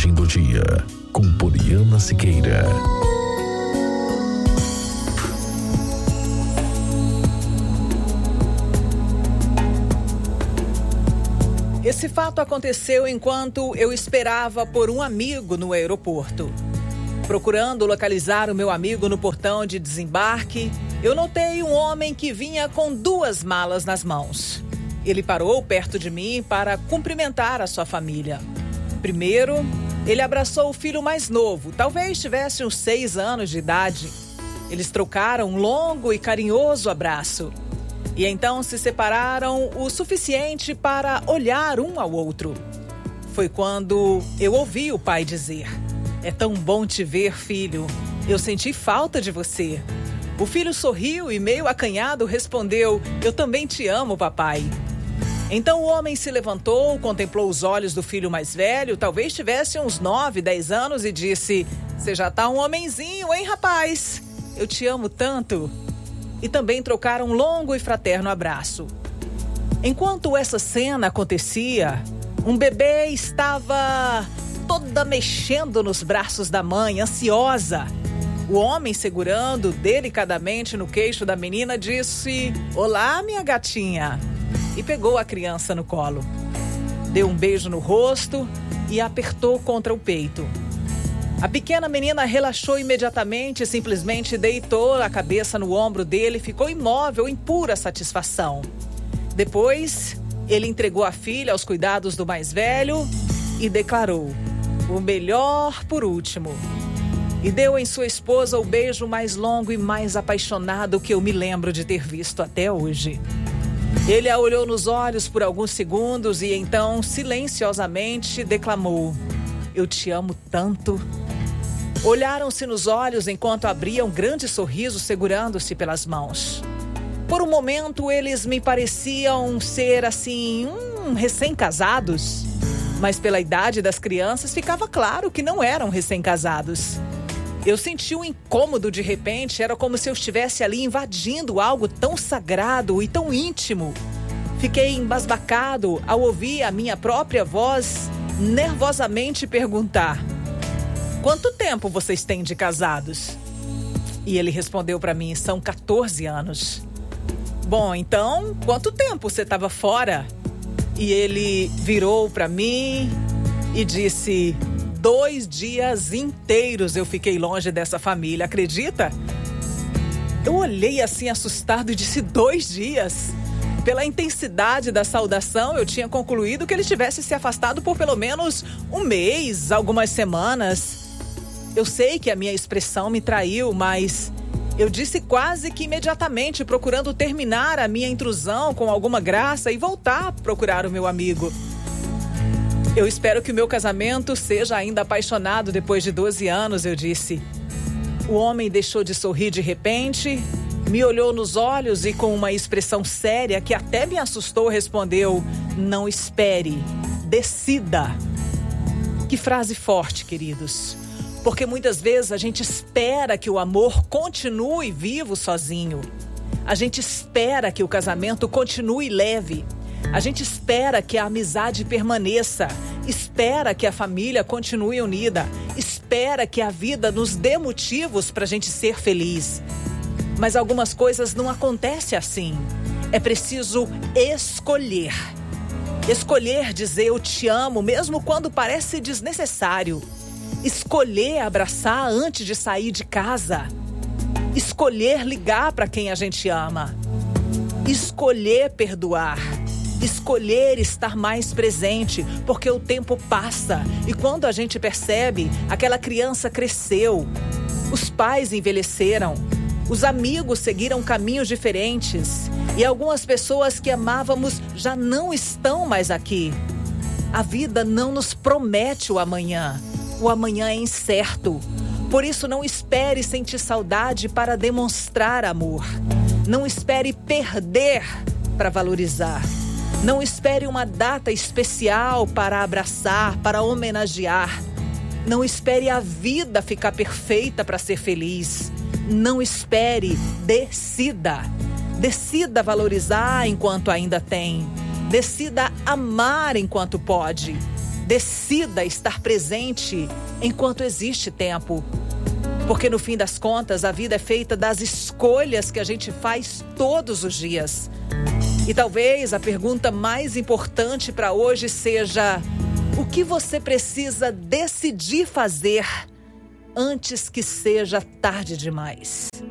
Mensagem do Dia, com Poliana Siqueira. Esse fato aconteceu enquanto eu esperava por um amigo no aeroporto. Procurando localizar o meu amigo no portão de desembarque, eu notei um homem que vinha com 2 malas nas mãos. Ele parou perto de mim para cumprimentar a sua família. Primeiro, ele abraçou o filho mais novo, talvez tivesse uns 6 anos de idade. Eles trocaram um longo e carinhoso abraço. E então se separaram o suficiente para olhar um ao outro. Foi quando eu ouvi o pai dizer: "É tão bom te ver, filho. Eu senti falta de você." O filho sorriu e, meio acanhado, respondeu: "Eu também te amo, papai." Então o homem se levantou, contemplou os olhos do filho mais velho, talvez tivesse uns 9, 10 anos, e disse: "Você já tá um homenzinho, hein, rapaz? Eu te amo tanto." E também trocaram um longo e fraterno abraço. Enquanto essa cena acontecia, um bebê estava toda mexendo nos braços da mãe, ansiosa. O homem, segurando delicadamente no queixo da menina, disse: "Olá, minha gatinha." E pegou a criança no colo. Deu um beijo no rosto e a apertou contra o peito. A pequena menina relaxou imediatamente e simplesmente deitou a cabeça no ombro dele e ficou imóvel em pura satisfação. Depois, ele entregou a filha aos cuidados do mais velho e declarou: "O melhor por último." E deu em sua esposa o beijo mais longo e mais apaixonado que eu me lembro de ter visto até hoje. Ele a olhou nos olhos por alguns segundos e então, silenciosamente, declamou: "Eu te amo tanto." Olharam-se nos olhos enquanto abriam um grande sorriso, segurando-se pelas mãos. Por um momento, eles me pareciam ser, assim, recém-casados. Mas pela idade das crianças, ficava claro que não eram recém-casados. Eu senti um incômodo de repente, era como se eu estivesse ali invadindo algo tão sagrado e tão íntimo. Fiquei embasbacado ao ouvir a minha própria voz nervosamente perguntar: "Quanto tempo vocês têm de casados?" E ele respondeu para mim: "São 14 anos." "Bom, então, quanto tempo você estava fora?" E ele virou para mim e disse: 2 dias inteiros eu fiquei longe dessa família, acredita? Eu olhei assim assustado e disse: 2 dias? Pela intensidade da saudação, eu tinha concluído que ele tivesse se afastado por pelo menos um mês, algumas semanas. Eu sei que a minha expressão me traiu, mas eu disse quase que imediatamente, procurando terminar a minha intrusão com alguma graça e voltar a procurar o meu amigo. "Eu espero que o meu casamento seja ainda apaixonado depois de 12 anos, eu disse. O homem deixou de sorrir de repente, me olhou nos olhos e com uma expressão séria que até me assustou respondeu: "Não espere, decida." Que frase forte, queridos. Porque muitas vezes a gente espera que o amor continue vivo sozinho. A gente espera que o casamento continue leve. A gente espera que a amizade permaneça, espera que a família continue unida, espera que a vida nos dê motivos para a gente ser feliz. Mas algumas coisas não acontecem assim. É preciso escolher. Escolher dizer eu te amo, mesmo quando parece desnecessário. Escolher abraçar antes de sair de casa. Escolher ligar para quem a gente ama. Escolher perdoar. Escolher estar mais presente, porque o tempo passa e quando a gente percebe, aquela criança cresceu, os pais envelheceram, os amigos seguiram caminhos diferentes e algumas pessoas que amávamos já não estão mais aqui. A vida não nos promete o amanhã é incerto. Por isso, não espere sentir saudade para demonstrar amor. Não espere perder para valorizar. Não espere uma data especial para abraçar, para homenagear. Não espere a vida ficar perfeita para ser feliz. Não espere, decida. Decida valorizar enquanto ainda tem. Decida amar enquanto pode. Decida estar presente enquanto existe tempo. Porque no fim das contas, a vida é feita das escolhas que a gente faz todos os dias. E talvez a pergunta mais importante para hoje seja: o que você precisa decidir fazer antes que seja tarde demais?